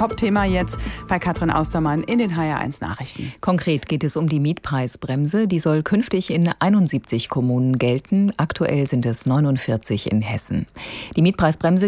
Top-Thema jetzt bei Katrin Austermann in den HR1 Nachrichten. Konkret geht es um die Mietpreisbremse. Die soll künftig in 71 Kommunen gelten. Aktuell sind es 49 in Hessen. Die Mietpreisbremse